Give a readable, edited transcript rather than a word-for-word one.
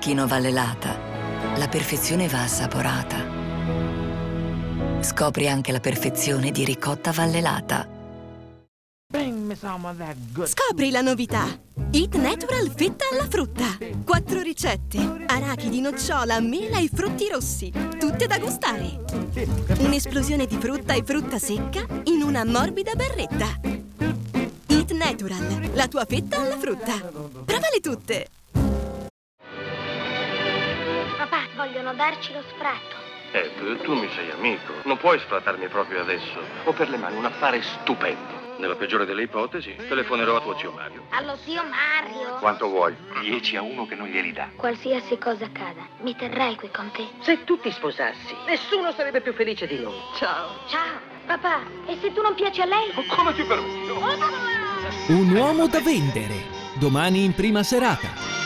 Cecchino Vallelata. La perfezione va assaporata. Scopri anche la perfezione di ricotta vallelata. Scopri la novità! Eat Natural fetta alla frutta. 4 ricette: arachidi, nocciola, mela e frutti rossi, tutte da gustare. Un'esplosione di frutta e frutta secca in una morbida barretta. Eat Natural, la tua fetta alla frutta. Provale tutte! Papà, vogliono darci lo sfratto. Tu mi sei amico. Non puoi sfrattarmi proprio adesso. Ho per le mani un affare stupendo. Nella peggiore delle ipotesi, telefonerò a tuo zio Mario. Allo zio Mario. Quanto vuoi? 10-1 che non glieli dà. Qualsiasi cosa accada, mi terrai qui con te. Se tu ti sposassi, nessuno sarebbe più felice di noi. Ciao. Ciao. Papà, e se tu non piaci a lei? Come ti permetti? Un uomo da vendere. Domani in prima serata.